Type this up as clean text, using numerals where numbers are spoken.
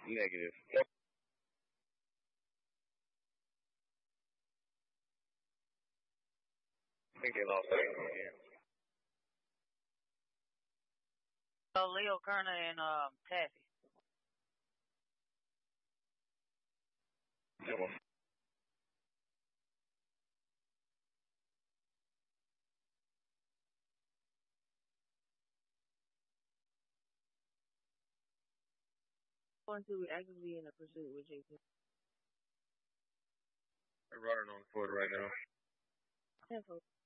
Negative. I think they lost signal again. Leo Kerner and Taffy. Come on. Going to actively in a pursuit with JP. They're running on foot right now. Careful.